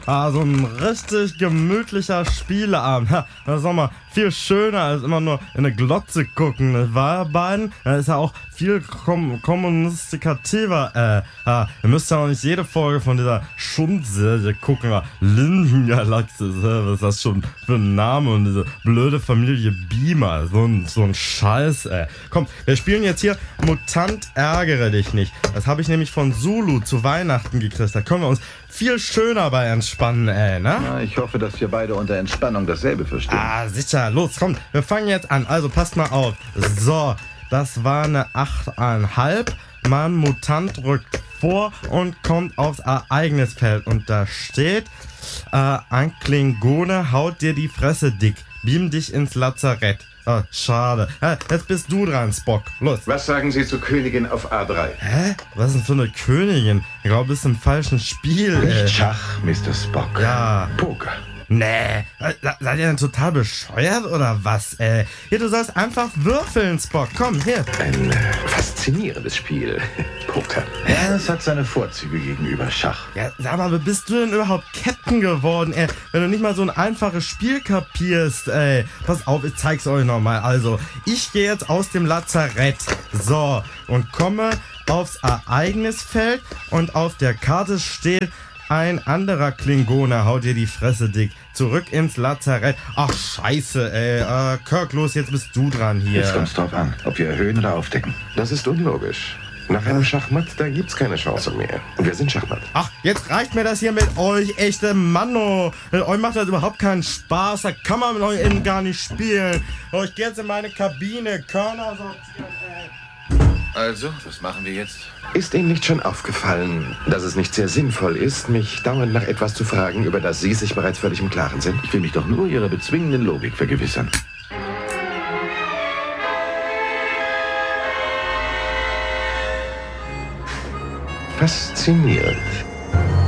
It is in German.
So ein richtig gemütlicher Spieleabend. Das ist doch mal viel schöner als immer nur in eine Glotze gucken, nicht wahr, beiden? Das ist ja auch viel kommunistikativer. Ihr müsst ja auch nicht jede Folge von dieser Schundserie gucken. Lindengalaxis, was ist das schon für ein Name? Und diese blöde Familie Beamer. So ein Scheiß, Komm, wir spielen jetzt hier Mutant Ärgere dich nicht. Das habe ich nämlich von Zulu zu Weihnachten gekriegt. Da können wir uns viel schöner bei entspannen, ne? Na, ich hoffe, dass wir beide unter Entspannung dasselbe verstehen. Sicher. Los, komm, wir fangen jetzt an. Also, passt mal auf. So, das war eine 8,5. Mann, Mutant rückt vor und kommt aufs Ereignisfeld. Und da steht, ein Klingone haut dir die Fresse dick. Beam dich ins Lazarett. Schade. Jetzt bist du dran, Spock. Los. Was sagen Sie zur Königin auf A3? Hä? Was ist denn für eine Königin? Ich glaube, du bist im falschen Spiel, Nicht Schach, Mr. Spock. Ja. Poker. Nee, seid ihr denn total bescheuert oder was, Hier, du sollst einfach würfeln, Spock. Komm, hier. Ein faszinierendes Spiel. Poker. Ja, es hat seine Vorzüge gegenüber Schach. Ja, sag mal, wie bist du denn überhaupt Captain geworden, wenn du nicht mal so ein einfaches Spiel kapierst, Pass auf, ich zeig's euch nochmal. Also, ich gehe jetzt aus dem Lazarett. So, und komme aufs Ereignisfeld und auf der Karte steht, ein anderer Klingone haut dir die Fresse dick. Zurück ins Lazarett. Ach, scheiße, Kirk, los, jetzt bist du dran hier. Jetzt kommt's drauf an, ob wir erhöhen oder aufdecken. Das ist unlogisch. Nach einem Schachmatt, da gibt's keine Chance mehr. Und wir sind Schachmatt. Ach, jetzt reicht mir das hier mit euch, echte Manno. Mit euch macht das überhaupt keinen Spaß. Da kann man mit euch innen gar nicht spielen. Ich gehe jetzt in meine Kabine, Körner sortieren, Also, was machen wir jetzt? Ist Ihnen nicht schon aufgefallen, dass es nicht sehr sinnvoll ist, mich dauernd nach etwas zu fragen, über das Sie sich bereits völlig im Klaren sind? Ich will mich doch nur Ihrer bezwingenden Logik vergewissern. Faszinierend.